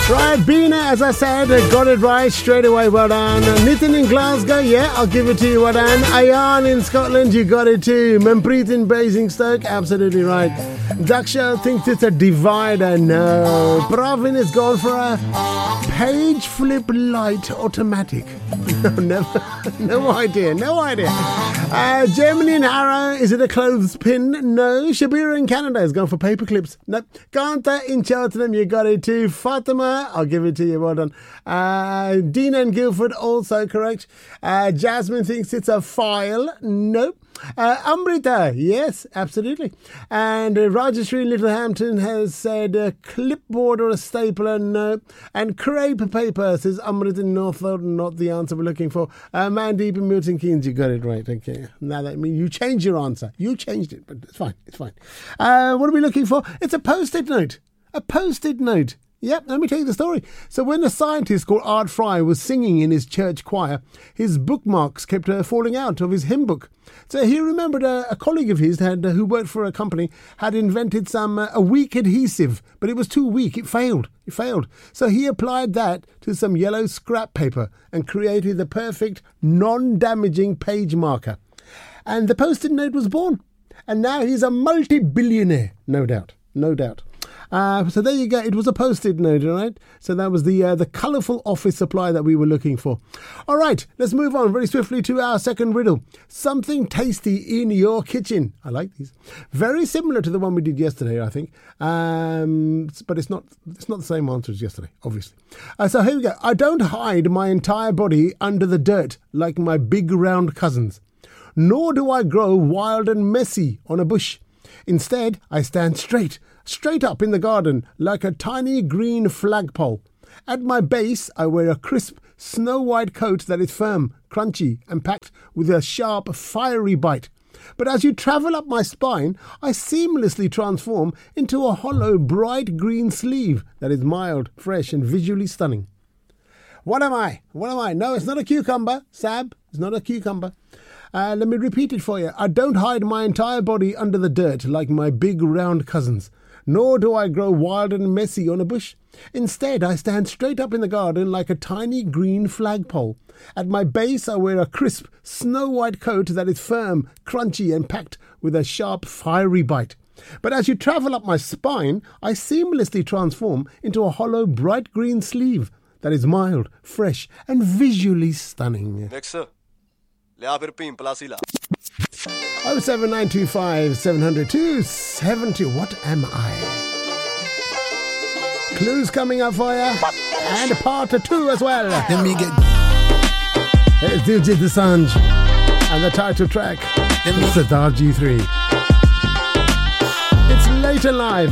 Right, Bina, as I said, got it right straight away. Well done. Nitin in Glasgow, yeah, I'll give it to you. Well done. Ayan in Scotland, you got it too. Manpreet in Basingstoke, absolutely right. Daksha thinks it's a divider. No. Pravin is gone for a page flip light automatic. No, never. No idea. Germany in Harrow, is it a clothespin? No. Shabira in Canada has gone for paper clips. No. Ganta in Cheltenham, you got it too. Fatima, I'll give it to you. Well done. Dina in Guildford, also correct. Jasmine thinks it's a file. Nope. Amrita, yes, absolutely. And Rajashri in Littlehampton has said a clipboard or a stapler, no. And crepe paper, says Amrita in Northfield, not the answer we're looking for. Mandeep in Milton Keynes, you got it right, okay. Now that means you changed your answer. You changed it, but it's fine. What are we looking for? It's a post-it note. A post-it note. Yep, let me tell you the story. So when a scientist called Art Fry was singing in his church choir, his bookmarks kept falling out of his hymn book. So he remembered a colleague of his who worked for a company had invented a weak adhesive, but it was too weak. It failed. So he applied that to some yellow scrap paper and created the perfect non-damaging page marker. And the post-it note was born. And now he's a multi-billionaire, no doubt. So there you go. It was a post-it note, all right? So that was the colourful office supply that we were looking for. All right, let's move on very swiftly to our second riddle. Something tasty in your kitchen. I like these. Very similar to the one we did yesterday, I think. But it's not the same answer as yesterday, obviously. So here we go. I don't hide my entire body under the dirt like my big round cousins. Nor do I grow wild and messy on a bush. Instead, I stand straight up in the garden like a tiny green flagpole. At my base, I wear a crisp, snow-white coat that is firm, crunchy, and packed with a sharp, fiery bite. But as you travel up my spine, I seamlessly transform into a hollow, bright green sleeve that is mild, fresh, and visually stunning. What am I? No, it's not a cucumber, Sab. It's not a cucumber. Let me repeat it for you. I don't hide my entire body under the dirt like my big round cousins. Nor do I grow wild and messy on a bush. Instead, I stand straight up in the garden like a tiny green flagpole. At my base, I wear a crisp, snow-white coat that is firm, crunchy, and packed with a sharp, fiery bite. But as you travel up my spine, I seamlessly transform into a hollow, bright green sleeve that is mild, fresh, and visually stunning. Next, sir. 07925 702 70. What am I? Clues coming up for you. And part 2 as well. Let me get. It's Diljit Dosanjh. And the title track. It's the G3. It's Later Live.